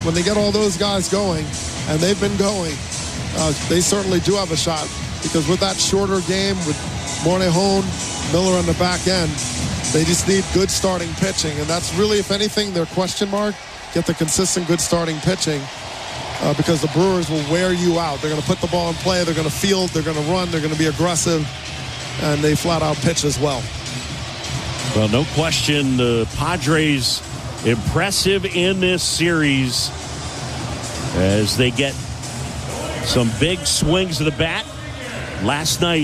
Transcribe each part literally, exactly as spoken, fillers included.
when they get all those guys going, and they've been going, uh, they certainly do have a shot. Because with that shorter game, with Morejon, Miller on the back end, they just need good starting pitching. And that's really, if anything, their question mark. Get the consistent good starting pitching. Uh, because the Brewers will wear you out. They're going to put the ball in play. They're going to field. They're going to run. They're going to be aggressive. And they flat-out pitch as well. Well, no question, the Padres impressive in this series as they get some big swings of the bat. Last night,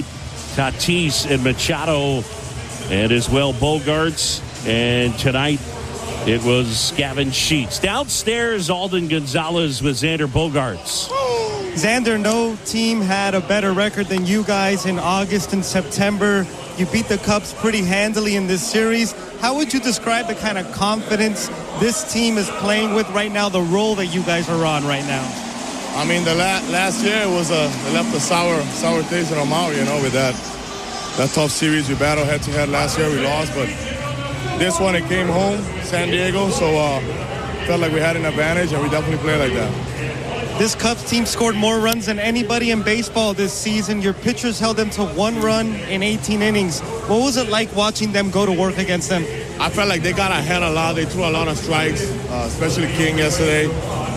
Tatis and Machado and as well Bogaerts. And tonight, it was Gavin Sheets. Downstairs, Alden Gonzalez with Xander Bogaerts. Xander, no team had a better record than you guys in August and September. You beat the Cubs pretty handily in this series. How would you describe the kind of confidence this team is playing with right now, the role that you guys are on right now? I mean, the la- last year it was a it left a sour sour taste in our mouth, you know, with that that tough series we battled head to head last year. We lost, but this one it came home, San Diego, so uh, felt like we had an advantage, and we definitely played like that. This Cubs team scored more runs than anybody in baseball this season. Your pitchers held them to one run in eighteen innings. What was it like watching them go to work against them? I felt like they got ahead a lot. They threw a lot of strikes, uh, especially King yesterday.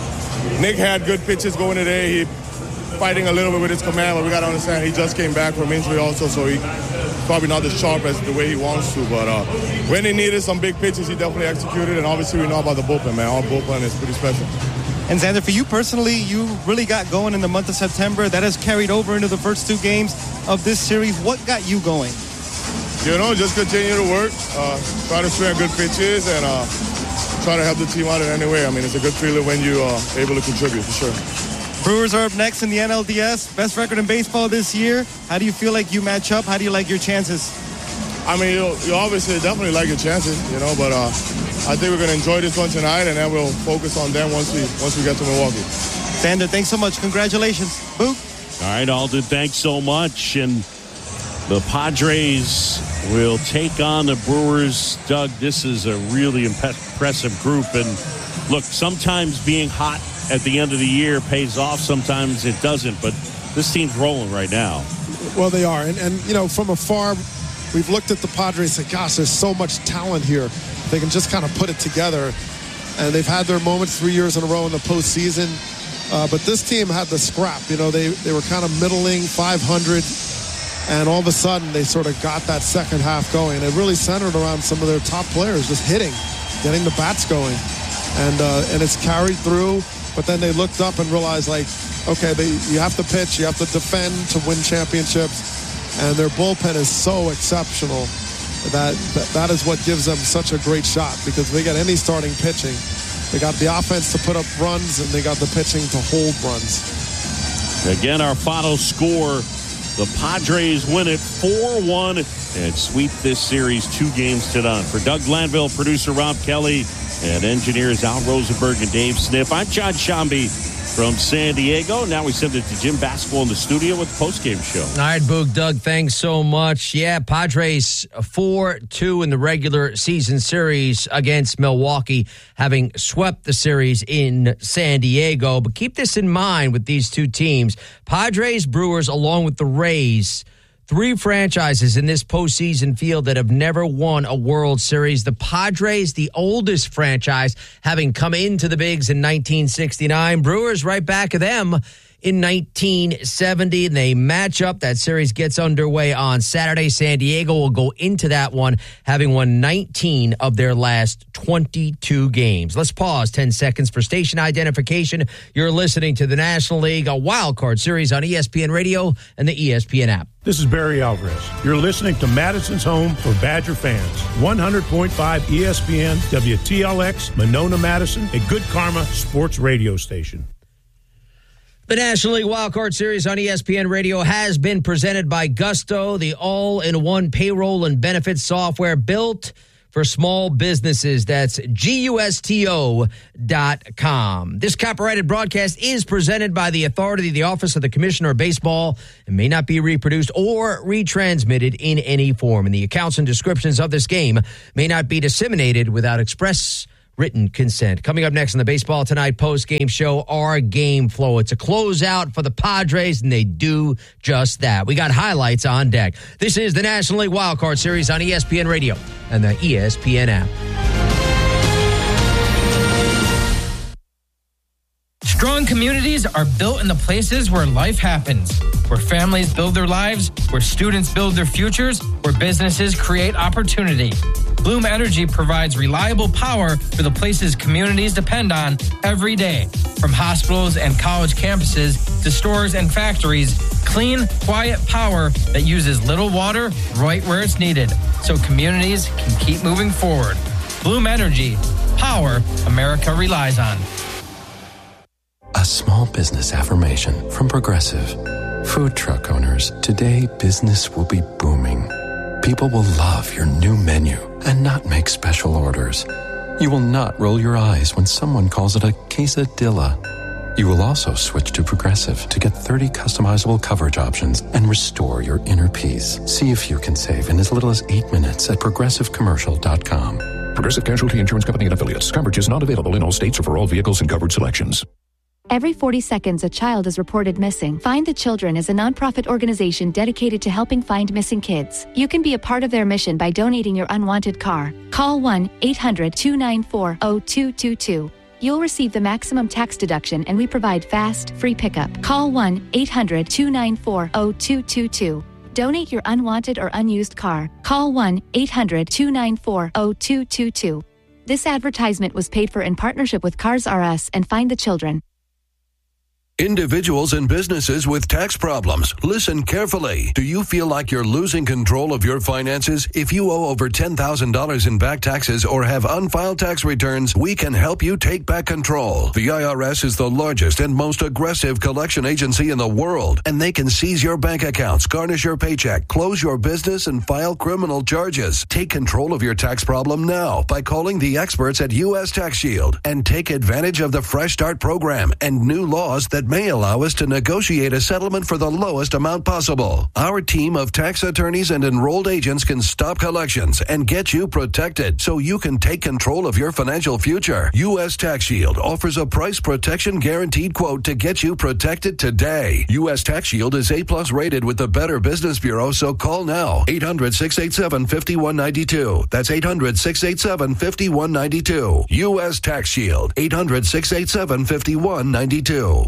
Nick had good pitches going today. He fighting a little bit with his command, but we got to understand he just came back from injury also, so he probably not as sharp as the way he wants to. But uh, when he needed some big pitches, he definitely executed. And obviously, we know about the bullpen, man. Our bullpen is pretty special. And Xander, for you personally, you really got going in the month of September. That has carried over into the first two games of this series. What got you going? You know, just continue to work, uh, try to swing good pitches, and uh, try to help the team out in any way. I mean, it's a good feeling when you are uh, able to contribute, for sure. Brewers are up next in the N L D S. Best record in baseball this year. How do you feel like you match up? How do you like your chances? I mean, you, you obviously definitely like your chances, you know, but uh, I think we're going to enjoy this one tonight, and then we'll focus on them once we once we get to Milwaukee. Xander, thanks so much. Congratulations. Boop. All right, Alden, thanks so much. And the Padres will take on the Brewers. Doug, this is a really impressive group. And look, sometimes being hot at the end of the year pays off. Sometimes it doesn't. But this team's rolling right now. Well, they are. And, and you know, from afar, we've looked at the Padres and said, gosh, there's so much talent here. They can just kind of put it together. And they've had their moments three years in a row in the postseason. Uh, but this team had the scrap. You know, they, they were kind of middling, five hundred. And all of a sudden, they sort of got that second half going. It really centered around some of their top players, just hitting, getting the bats going. And uh, and it's carried through. But then they looked up and realized, like, okay, they, you have to pitch, you have to defend to win championships. And their bullpen is so exceptional that, that that is what gives them such a great shot, because they got any starting pitching. They got the offense to put up runs, and they got the pitching to hold runs. Again, our final score, the Padres win it four one and sweep this series two games to none. For Doug Glanville, producer Rob Kelly, and engineers Al Rosenberg and Dave Sniff, I'm John Shambi from San Diego. Now we send it to Jim Basketball in the studio with the postgame show. All right, Boog, Doug, thanks so much. Yeah, Padres four two in the regular season series against Milwaukee, having swept the series in San Diego. But keep this in mind with these two teams. Padres, Brewers, along with the Rays, three franchises in this postseason field that have never won a World Series. The Padres, the oldest franchise, having come into the bigs in nineteen sixty-nine. Brewers right back of them in nineteen seventy. And they match up. That series gets underway on Saturday. San Diego will go into that one having won nineteen of their last twenty-two games. Let's pause ten seconds for station identification. You're listening to the National League, a wild card series on E S P N Radio and the E S P N app. This is Barry Alvarez. You're listening to Madison's home for Badger fans. one hundred point five E S P N, W T L X, Monona, Madison, a Good Karma sports radio station. The National League Wildcard Series on E S P N Radio has been presented by Gusto, the all-in-one payroll and benefits software built for small businesses. That's G U S T O dot com. This copyrighted broadcast is presented by the authority of the Office of the Commissioner of Baseball and may not be reproduced or retransmitted in any form. And the accounts and descriptions of this game may not be disseminated without express written consent. Coming up next on the Baseball Tonight post-game show, our game flow. It's a closeout for the Padres, and they do just that. We got highlights on deck. This is the National League Wildcard Series on E S P N Radio and the E S P N app. Strong communities are built in the places where life happens, where families build their lives, where students build their futures, where businesses create opportunity. Bloom Energy provides reliable power for the places communities depend on every day. From hospitals and college campuses to stores and factories, clean, quiet power that uses little water right where it's needed, so communities can keep moving forward. Bloom Energy, power America relies on. A small business affirmation from Progressive. Food truck owners, today business will be booming. People will love your new menu and not make special orders. You will not roll your eyes when someone calls it a quesadilla. You will also switch to Progressive to get thirty customizable coverage options and restore your inner peace. See if you can save in as little as eight minutes at progressive commercial dot com. Progressive Casualty Insurance Company and Affiliates. Coverage is not available in all states or for all vehicles and covered selections. Every forty seconds, a child is reported missing. Find the Children is a nonprofit organization dedicated to helping find missing kids. You can be a part of their mission by donating your unwanted car. Call one eight hundred two nine four zero two two two. You'll receive the maximum tax deduction, and we provide fast, free pickup. Call one eight hundred two nine four zero two two two. Donate your unwanted or unused car. Call one eight hundred two nine four zero two two two. This advertisement was paid for in partnership with Cars R Us and Find the Children. Individuals and businesses with tax problems, listen carefully. Do you feel like you're losing control of your finances? If you owe over ten thousand dollars in back taxes or have unfiled tax returns, we can help you take back control. The I R S is the largest and most aggressive collection agency in the world, and they can seize your bank accounts, garnish your paycheck, close your business, and file criminal charges. Take control of your tax problem now by calling the experts at U S Tax Shield and take advantage of the Fresh Start program and new laws that may allow us to negotiate a settlement for the lowest amount possible. Our team of tax attorneys and enrolled agents can stop collections and get you protected so you can take control of your financial future. U S Tax Shield offers a price protection guaranteed quote to get you protected today. U S Tax Shield is A plus rated with the Better Business Bureau, so call now. eight hundred six eight seven five one nine two. That's eight hundred six eight seven five one nine two. U S Tax Shield. eight hundred six eight seven five one nine two.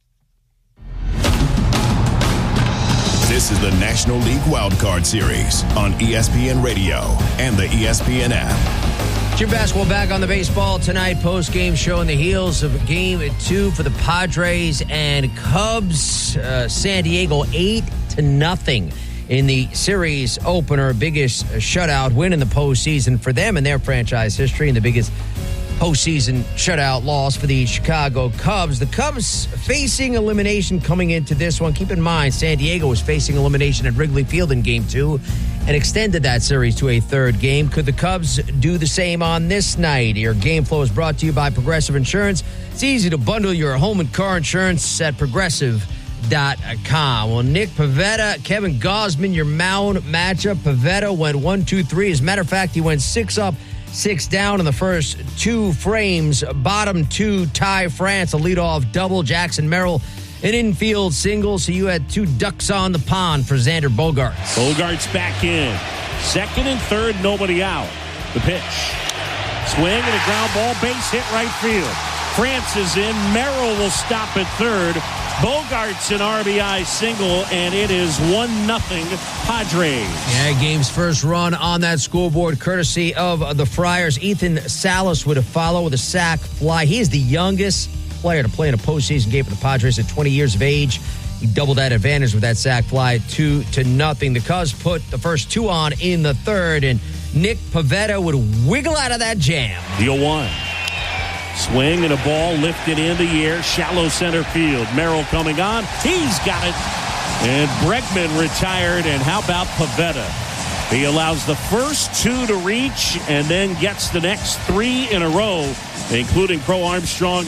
This is the National League Wildcard Series on E S P N Radio and the E S P N app. Jim Basketball back on the Baseball Tonight post-game show on the heels of game two for the Padres and Cubs. Uh, San Diego eight to nothing in the series opener. Biggest shutout win in the postseason for them in their franchise history, and the biggest postseason shutout loss for the Chicago Cubs. The Cubs facing elimination coming into this one. Keep in mind, San Diego was facing elimination at Wrigley Field in game two and extended that series to a third game. Could the Cubs do the same on this night? Your game flow is brought to you by Progressive Insurance. It's easy to bundle your home and car insurance at progressive dot com. Well, Nick Pivetta, Kevin Gausman, your mound matchup. Pivetta went one, two, three. As a matter of fact, he went six up, six down in the first two frames. Bottom two, Ty France, a leadoff double. Jackson Merrill, an infield single. So you had two ducks on the pond for Xander Bogaerts. Bogaerts back in. Second and third, nobody out. The pitch. Swing and a ground ball, base hit right field. France is in. Merrill will stop at third. Bogaerts an R B I single, and it is one nothing Padres. Yeah, game's first run on that scoreboard, courtesy of the Friars. Ethan Salas would have followed with a sac fly. He is the youngest player to play in a postseason game for the Padres at twenty years of age. He doubled that advantage with that sac fly, two to nothing. The Cubs put the first two on in the third, and Nick Pivetta would wiggle out of that jam. Deal one. Swing and a ball lifted in the air, shallow center field. Merrill coming on. He's got it. And Bregman retired. And how about Pivetta? He allows the first two to reach and then gets the next three in a row, including Crow Armstrong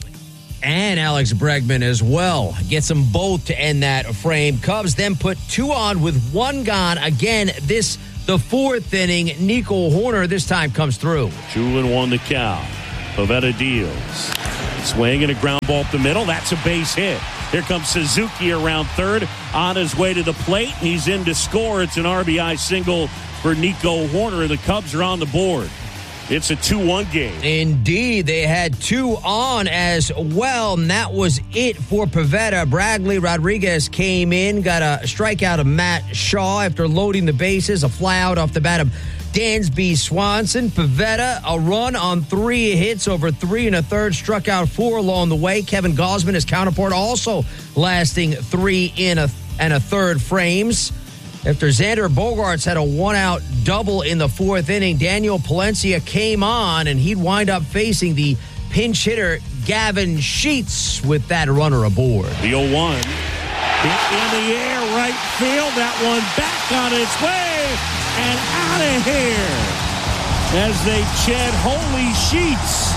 and Alex Bregman as well. Gets them both to end that frame. Cubs then put two on with one gone. Again, this the fourth inning. Nico Horner this time comes through. Two and one the count. Pivetta deals. Swing and a ground ball up the middle. That's a base hit. Here comes Suzuki around third on his way to the plate. He's in to score. It's an R B I single for Nico Hoerner. The Cubs are on the board. It's a two one game. Indeed, they had two on as well, and that was it for Pivetta. Bradley Rodriguez came in, got a strikeout of Matt Shaw after loading the bases, a fly out off the bat of Dansby Swanson. Pivetta, a run on three hits over three and a third, struck out four along the way. Kevin Gausman, his counterpart, also lasting three in a, and a third frames. After Xander Bogaerts had a one-out double in the fourth inning, Daniel Palencia came on, and he'd wind up facing the pinch hitter Gavin Sheets with that runner aboard. The oh one. Hit in the air, right field. That one back on its way and out of here. As they chant holy Sheets.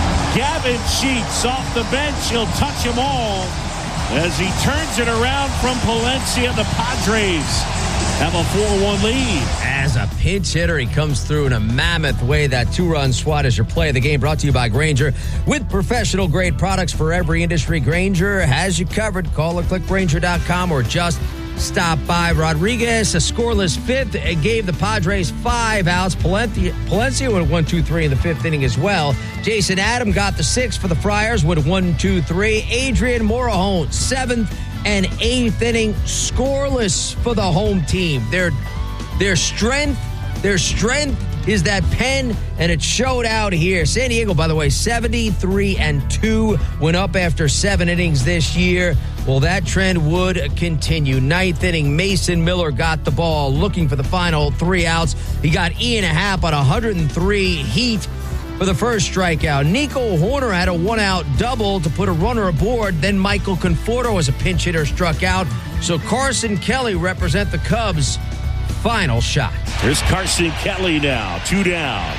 Gavin Sheets off the bench. He'll touch them all. As he turns it around from Palencia, the Padres have a four one lead. As a pinch hitter, he comes through in a mammoth way. That two-run swat is your play of the game, brought to you by Grainger. With professional-grade products for every industry, Grainger has you covered. Call or click Grainger dot com or just stop by. Rodriguez, a scoreless fifth, gave the Padres five outs. Palencia, Palencia went one two three in the fifth inning as well. Jason Adam got the sixth for the Friars with one two three. Adrian Morejon, seventh and eighth inning, scoreless for the home team. Their their strength, their strength is that pen, and it showed out here. San Diego, by the way, seventy-three and two, went up after seven innings this year. Well, that trend would continue. Ninth inning, Mason Miller got the ball, looking for the final three outs. He got Ian Happ on one hundred three heat for the first strikeout. Nico Hoerner had a one-out double to put a runner aboard. Then Michael Conforto, as a pinch hitter, struck out. So Carson Kelly represent the Cubs' final shot. Here's Carson Kelly now, two down.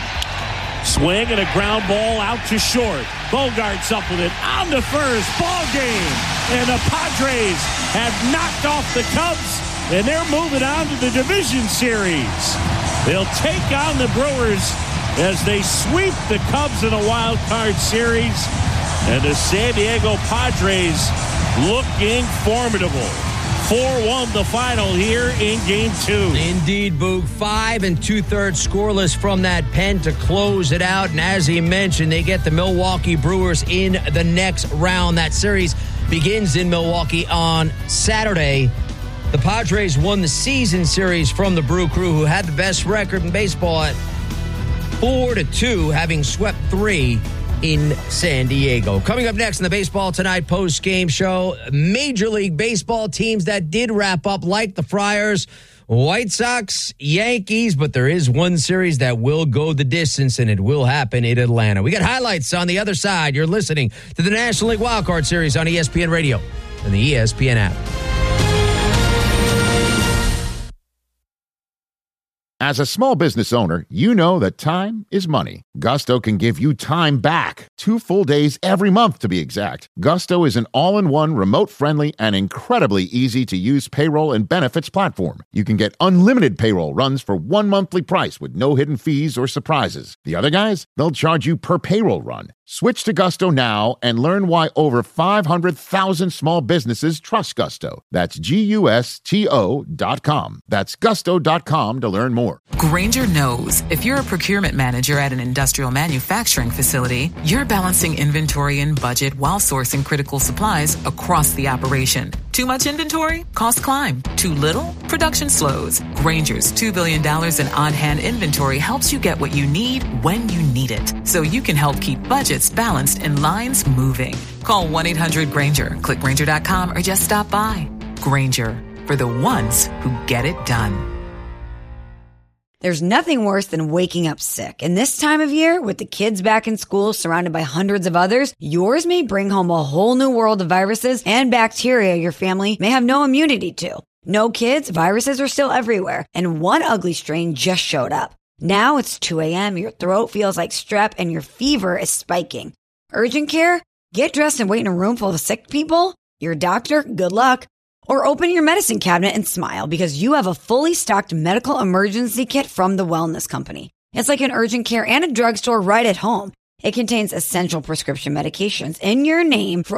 Swing and a ground ball out to short. Bogaerts up with it on the first. Ball game. And the Padres have knocked off the Cubs, and they're moving on to the division series. They'll take on the Brewers as they sweep the Cubs in a wild card series. And the San Diego Padres looking formidable. four one the final here in game two. Indeed, Boog. Five and two-thirds scoreless from that pen to close it out. And as he mentioned, they get the Milwaukee Brewers in the next round. That series begins in Milwaukee on Saturday. The Padres won the season series from the Brew Crew, who had the best record in baseball at four to two, having swept three in San Diego. Coming up next in the Baseball Tonight post-game show, Major League Baseball teams that did wrap up, like the Friars, White Sox, Yankees, but there is one series that will go the distance, and it will happen in Atlanta. We got highlights on the other side. You're listening to the National League Wildcard Series on E S P N Radio and the E S P N app. As a small business owner, you know that time is money. Gusto can give you time back. Two full days every month, to be exact. Gusto is an all-in-one, remote-friendly, and incredibly easy-to-use payroll and benefits platform. You can get unlimited payroll runs for one monthly price with no hidden fees or surprises. The other guys, they'll charge you per payroll run. Switch to Gusto now and learn why over five hundred thousand small businesses trust Gusto. That's G U S T O dot com. That's gusto dot com to learn more. Grainger knows if you're a procurement manager at an industrial manufacturing facility, you're balancing inventory and budget while sourcing critical supplies across the operation. Too much inventory? Costs climb. Too little? Production slows. Grainger's two billion dollars in on-hand inventory helps you get what you need when you need it, so you can help keep budgets balanced and lines moving. Call one eight hundred Grainger, click Grainger dot com, or just stop by. Grainger, for the ones who get it done. There's nothing worse than waking up sick. And this time of year, with the kids back in school surrounded by hundreds of others, yours may bring home a whole new world of viruses and bacteria your family may have no immunity to. No kids, viruses are still everywhere, and one ugly strain just showed up. Now it's two a.m., your throat feels like strep, and your fever is spiking. Urgent care? Get dressed and wait in a room full of sick people? Your doctor? Good luck. Or open your medicine cabinet and smile, because you have a fully stocked medical emergency kit from the Wellness Company. It's like an urgent care and a drugstore right at home. It contains essential prescription medications in your name for